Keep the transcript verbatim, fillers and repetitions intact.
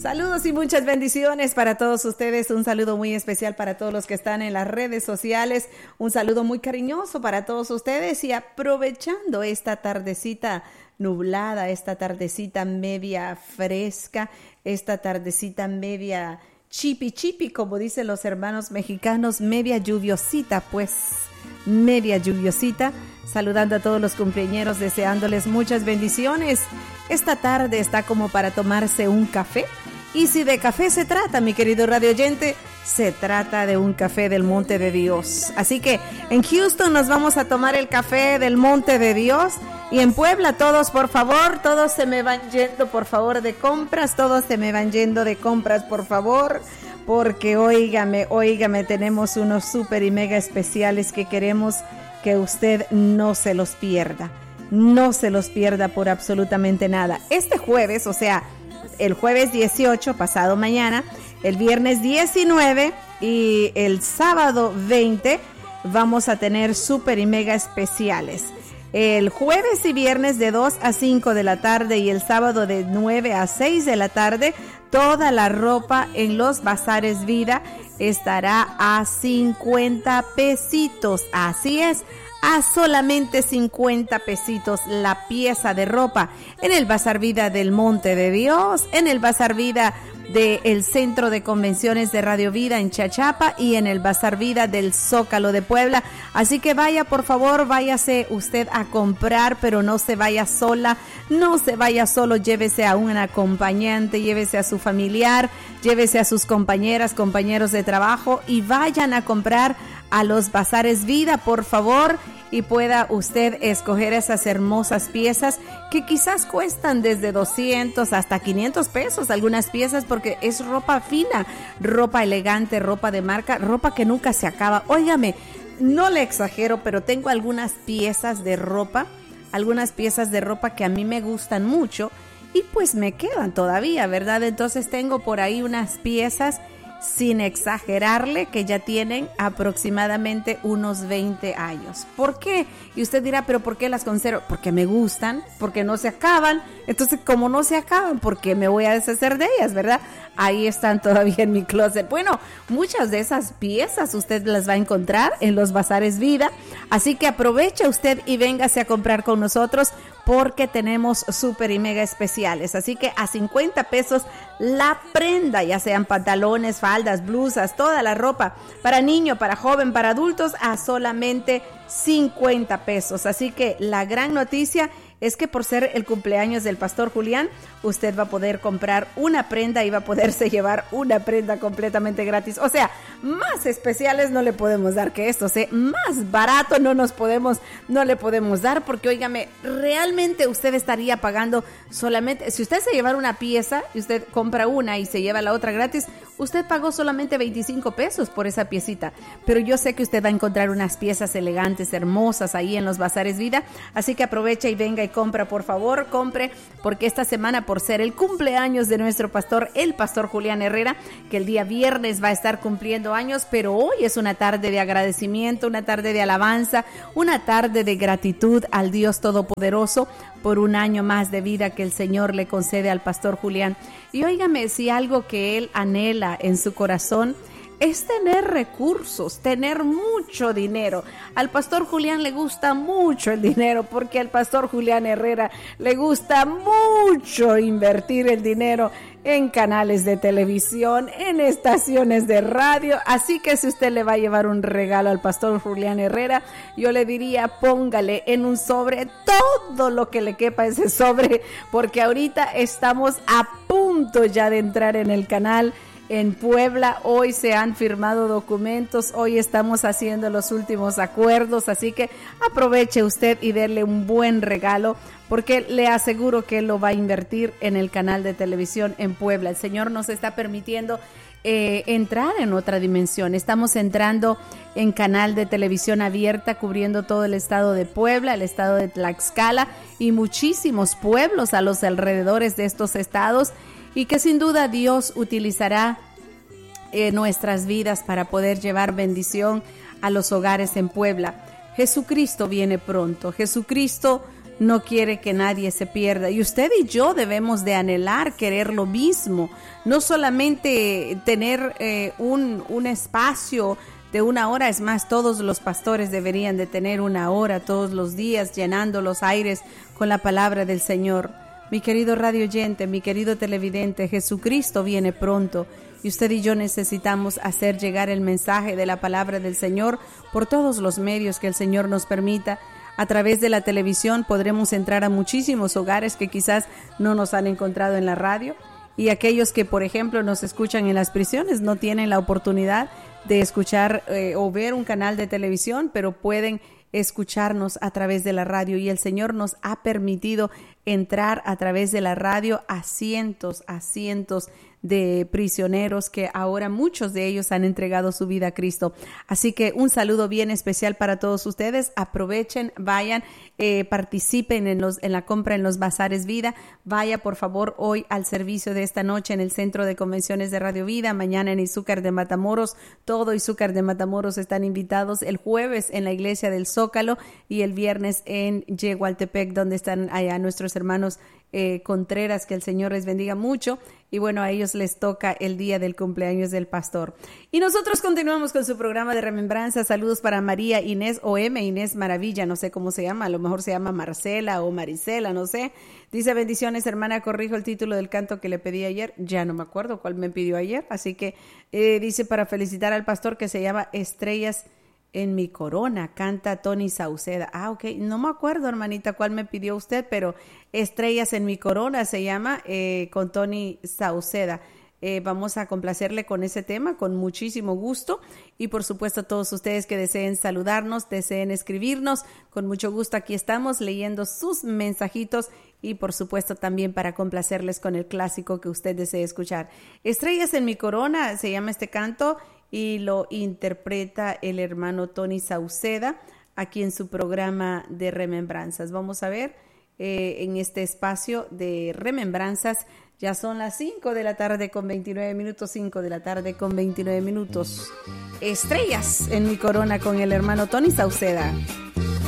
Saludos y muchas bendiciones para todos ustedes. Un saludo muy especial para todos los que están en las redes sociales. Un saludo muy cariñoso para todos ustedes y aprovechando esta tardecita nublada, esta tardecita media fresca, esta tardecita media chipi chipi, como dicen los hermanos mexicanos, media lluviosita, pues media lluviosita. Saludando a todos los cumpleañeros, deseándoles muchas bendiciones. Esta tarde está como para tomarse un café. Y si de café se trata, mi querido radio oyente, se trata de un café del Monte de Dios. Así que en Houston nos vamos a tomar el café del Monte de Dios. Y en Puebla todos, por favor, todos se me van yendo, por favor, de compras. Todos se me van yendo de compras, por favor. Porque, óigame, óigame, tenemos unos súper y mega especiales que queremos que usted no se los pierda. No se los pierda por absolutamente nada. Este jueves, o sea, el jueves dieciocho, pasado mañana, el viernes diecinueve y el sábado veinte vamos a tener súper y mega especiales. El jueves y viernes de dos a cinco de la tarde y el sábado de nueve a seis de la tarde, toda la ropa en los Bazares Vida estará a cincuenta pesitos. Así es, a solamente cincuenta pesitos la pieza de ropa en el Bazar Vida del Monte de Dios, en el Bazar Vida del Centro de Convenciones de Radio Vida en Chachapa y en el Bazar Vida del Zócalo de Puebla. Así que vaya, por favor, váyase usted a comprar, pero no se vaya sola, no se vaya solo, llévese a un acompañante, llévese a su familiar, llévese a sus compañeras, compañeros de trabajo y vayan a comprar a los Bazares Vida, por favor, y pueda usted escoger esas hermosas piezas que quizás cuestan desde doscientos hasta quinientos pesos, algunas piezas, porque es ropa fina, ropa elegante, ropa de marca, ropa que nunca se acaba. Óigame, no le exagero, pero tengo algunas piezas de ropa, algunas piezas de ropa que a mí me gustan mucho y pues me quedan todavía, ¿verdad? Entonces tengo por ahí unas piezas, sin exagerarle, que ya tienen aproximadamente unos veinte años. ¿Por qué? Y usted dirá, ¿pero por qué las conservo? Porque me gustan, porque no se acaban. Entonces, como no se acaban, ¿por qué me voy a deshacer de ellas, verdad? Ahí están todavía en mi closet. Bueno, muchas de esas piezas usted las va a encontrar en los Bazares Vida. Así que aproveche usted y véngase a comprar con nosotros porque tenemos súper y mega especiales. Así que a cincuenta pesos la prenda, ya sean pantalones, faldas, blusas, toda la ropa para niño, para joven, para adultos, a solamente cincuenta pesos. Así que la gran noticia es que por ser el cumpleaños del Pastor Julián, usted va a poder comprar una prenda y va a poderse llevar una prenda completamente gratis. O sea, más especiales no le podemos dar que esto, ¿eh? Más barato no nos podemos, no le podemos dar, porque óigame, realmente usted estaría pagando solamente, si usted se lleva una pieza y usted compra una y se lleva la otra gratis, usted pagó solamente veinticinco pesos por esa piecita. Pero yo sé que usted va a encontrar unas piezas elegantes, hermosas ahí en los Bazares Vida, así que aprovecha y venga y compra, por favor, compre, porque esta semana, por ser el cumpleaños de nuestro pastor, el Pastor Julián Herrera, que el día viernes va a estar cumpliendo años, pero hoy es una tarde de agradecimiento, una tarde de alabanza, una tarde de gratitud al Dios Todopoderoso por un año más de vida que el Señor le concede al Pastor Julián. Y óigame, si algo que él anhela en su corazón es tener recursos, tener mucho dinero. Al Pastor Julián le gusta mucho el dinero, porque al Pastor Julián Herrera le gusta mucho invertir el dinero en canales de televisión, en estaciones de radio. Así que si usted le va a llevar un regalo al Pastor Julián Herrera, yo le diría, póngale en un sobre todo lo que le quepa ese sobre, porque ahorita estamos a punto ya de entrar en el canal en Puebla. Hoy se han firmado documentos, hoy estamos haciendo los últimos acuerdos, así que aproveche usted y déle un buen regalo, porque le aseguro que él lo va a invertir en el canal de televisión en Puebla. El Señor nos está permitiendo eh, entrar en otra dimensión. Estamos entrando en canal de televisión abierta, cubriendo todo el estado de Puebla, el estado de Tlaxcala y muchísimos pueblos a los alrededores de estos estados, y que sin duda Dios utilizará eh, nuestras vidas para poder llevar bendición a los hogares en Puebla. Jesucristo viene pronto. Jesucristo no quiere que nadie se pierda. Y usted y yo debemos de anhelar, querer lo mismo. No solamente tener eh, un, un espacio de una hora, es más, todos los pastores deberían de tener una hora todos los días llenando los aires con la palabra del Señor. Mi querido radio oyente, mi querido televidente, Jesucristo viene pronto y usted y yo necesitamos hacer llegar el mensaje de la palabra del Señor por todos los medios que el Señor nos permita. A través de la televisión podremos entrar a muchísimos hogares que quizás no nos han encontrado en la radio, y aquellos que, por ejemplo, nos escuchan en las prisiones no tienen la oportunidad de escuchar eh, o ver un canal de televisión, pero pueden escucharnos a través de la radio, y el Señor nos ha permitido entrar a través de la radio a cientos, a cientos de prisioneros que ahora muchos de ellos han entregado su vida a Cristo. Así que un saludo bien especial para todos ustedes. Aprovechen, vayan, eh, participen en los en la compra en los bazares Vida. Vaya por favor hoy al servicio de esta noche en el Centro de Convenciones de Radio Vida, mañana en Izúcar de Matamoros. Todo Izúcar de Matamoros están invitados, el jueves en la iglesia del Zócalo y el viernes en Yegualtepec, donde están allá nuestros hermanos eh, Contreras, que el Señor les bendiga mucho. Y bueno, a ellos les toca el día del cumpleaños del pastor. Y nosotros continuamos con su programa de remembranza. Saludos para María Inés O M, Inés Maravilla, no sé cómo se llama, a lo mejor se llama Marcela o Marisela, no sé. Dice: bendiciones, hermana, corrijo el título del canto que le pedí ayer. Ya no me acuerdo cuál me pidió ayer. Así que eh, dice para felicitar al pastor, que se llama Estrellas en mi corona, canta Tony Sauceda. Ah, ok, no me acuerdo, hermanita, cuál me pidió usted, pero Estrellas en mi corona se llama, eh, con Tony Sauceda. Eh, vamos a complacerle con ese tema, con muchísimo gusto, y por supuesto todos ustedes que deseen saludarnos, deseen escribirnos, con mucho gusto aquí estamos leyendo sus mensajitos, y por supuesto también para complacerles con el clásico que usted desee escuchar. Estrellas en mi corona se llama este canto, y lo interpreta el hermano Tony Sauceda aquí en su programa de remembranzas. Vamos a ver eh, en este espacio de remembranzas. Ya son las cinco de la tarde con veintinueve minutos, cinco de la tarde con veintinueve minutos. Estrellas en mi corona con el hermano Tony Sauceda.